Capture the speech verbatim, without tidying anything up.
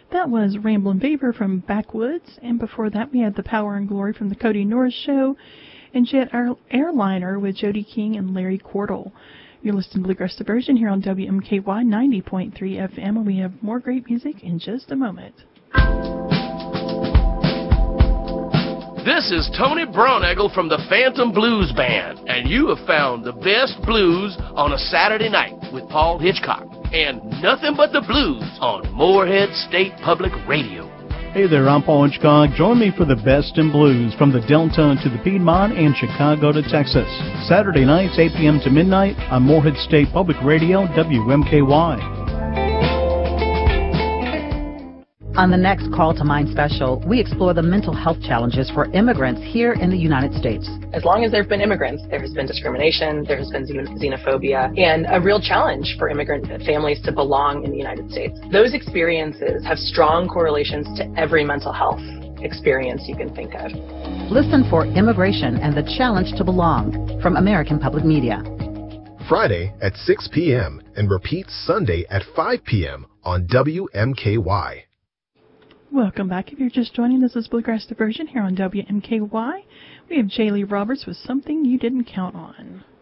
That was Ramblin' Beaver from Backwoods, and before that we had The Power and Glory from the Cody Norris Show, and Jet Airliner with Jody King and Larry Cordell. You're listening to Bluegrass Diversion here on W M K Y ninety point three F M, and we have more great music in just a moment. This is Tony Braunegel from the Phantom Blues Band, and you have found the best blues on a Saturday night with Paul Hitchcock, and nothing but the blues on Moorhead State Public Radio. Hey there, I'm Paul Hitchcock. Join me for the best in blues from the Delta to the Piedmont and Chicago to Texas. Saturday nights, eight p.m. to midnight on Moorhead State Public Radio, W M K Y. On the next Call to Mind special, we explore the mental health challenges for immigrants here in the United States. As long as there have been immigrants, there has been discrimination, there has been xenophobia, and a real challenge for immigrant families to belong in the United States. Those experiences have strong correlations to every mental health experience you can think of. Listen for Immigration and the Challenge to Belong from American Public Media. Friday at six p.m. and repeats Sunday at five p.m. on W M K Y. Welcome back. If you're just joining, this is Bluegrass Diversion here on W M K Y. We have Jaylee Roberts with Something You Didn't Count On.